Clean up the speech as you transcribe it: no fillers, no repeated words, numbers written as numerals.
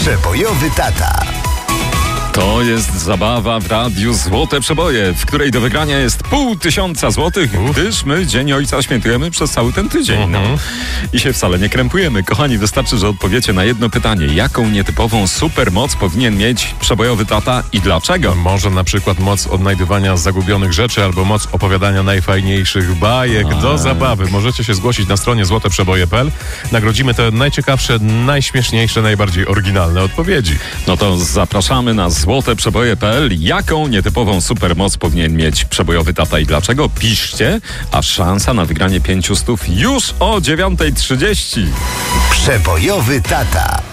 Przebojowy tata. To jest zabawa w radiu Złote Przeboje, w której do wygrania jest 500 złotych, gdyż my Dzień Ojca świętujemy przez cały ten tydzień. No. I się wcale nie krępujemy. Kochani, wystarczy, że odpowiecie na jedno pytanie. Jaką nietypową supermoc powinien mieć przebojowy tata i dlaczego? Może na przykład moc odnajdywania zagubionych rzeczy albo moc opowiadania najfajniejszych bajek. Do zabawy możecie się zgłosić na stronie złoteprzeboje.pl. Nagrodzimy te najciekawsze, najśmieszniejsze, najbardziej oryginalne odpowiedzi. No to zapraszamy na złoteprzeboje.pl. Jaką nietypową supermoc powinien mieć przebojowy tata i dlaczego? Piszcie, a szansa na wygranie 500 już o 9:30. Przebojowy tata.